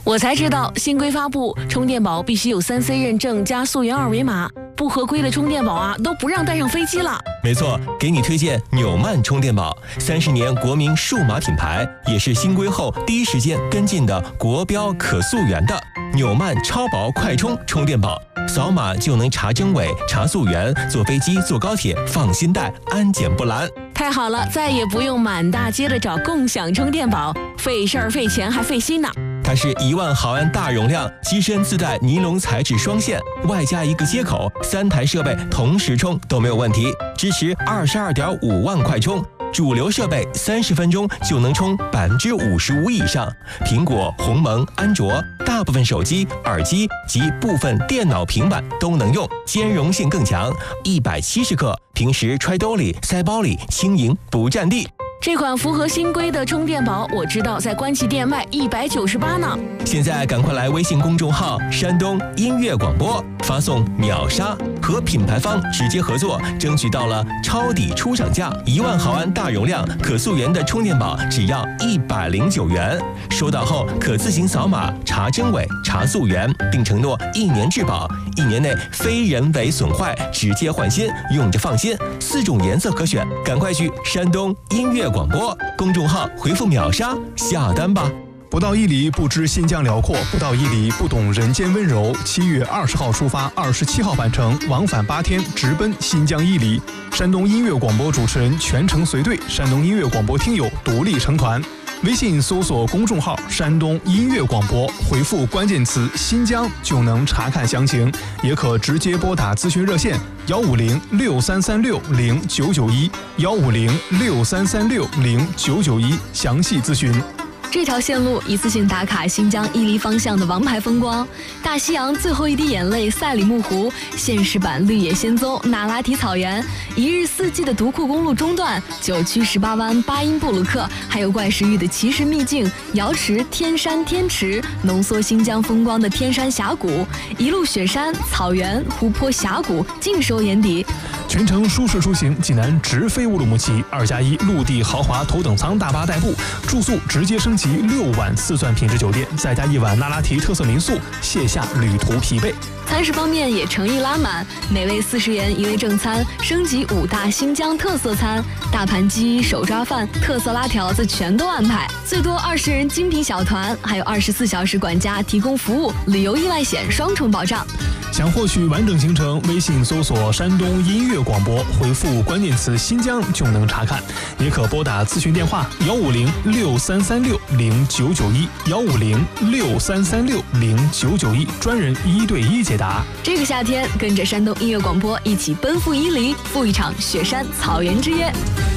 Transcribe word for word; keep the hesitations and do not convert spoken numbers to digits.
我才知道新规发布，充电宝必须有 三 C 认证加溯源二维码，不合规的充电宝啊都不让带上飞机了。 没错，给你推荐纽曼充电宝，三十年国民数码品牌，也是新规后第一时间跟进的国标可溯源的纽曼超薄快充充电宝，扫码就能查真伪、查溯源，坐飞机、坐高铁放心带，安检不拦。 太好了，再也不用满大街的找共享充电宝，费事儿、费钱还费心呢。 它是一万毫安大容量，机身自带尼龙材质双线，外加一个接口，三台设备同时充都没有问题，支持二十二点五万快充。主流设备三十分钟就能充百分之五十五以上，苹果、鸿蒙、安卓大部分手机、耳机及部分电脑、平板都能用，兼容性更强。一百七十克，平时揣兜里、塞包里，轻盈不占地。 这款符合新规的充电宝，我知道在官旗店卖一百九十八呢。 现在赶快来微信公众号山东音乐广播，发送秒杀，和品牌方直接合作，争取到了抄底出厂价，一万毫安大容量可溯源的充电宝只要一百零九元。收到后可自行扫码查真伪、查溯源，并承诺一年质保，一年内非人为损坏直接换新，用着放心。四种颜色可选，赶快去山东音乐广播公众号回复秒杀下单吧。 不到一里不知新疆辽阔，不到一里不懂人间温柔。七月二十号出发，二十七号返程，往返八天，直奔新疆伊犁。山东音乐广播主持人全程随队，山东音乐广播听友独立成团。微信搜索公众号山东音乐广播，回复关键词新疆就能查看详情，也可直接拨打咨询热线幺五零六三三六零九九一幺五零六三三六零九九一详细咨询。 这条线路一次性打卡新疆伊犁方向的王牌风光，大西洋最后一滴眼泪赛里木湖，现实版绿野仙踪那拉提草原，一日四季的独库公路中段，九曲十八弯巴音布鲁克，还有怪石玉的奇石秘境瑶池天山天池，浓缩新疆风光的天山峡谷，一路雪山草原湖泊峡谷尽收眼底。 全程舒适出行，济南直飞乌鲁木齐，二加一陆地豪华头等舱大巴代步，住宿直接升级六晚四钻品质酒店，再加一晚那拉提特色民宿，卸下旅途疲惫。 餐食方面也诚意拉满，每位四十元一位正餐，升级五大新疆特色餐，大盘鸡、手抓饭、特色拉条子全都安排，最多二十人精品小团，还有二十四小时管家提供服务，旅游意外险双重保障。 想获取完整行程，微信搜索山东音乐广播，回复关键词新疆就能查看，也可拨打咨询电话幺五零六三三六零九九一幺五零六三三六零九九一，专人一对一解答。 这个夏天，跟着山东音乐广播一起奔赴伊犁，赴一场雪山草原之约。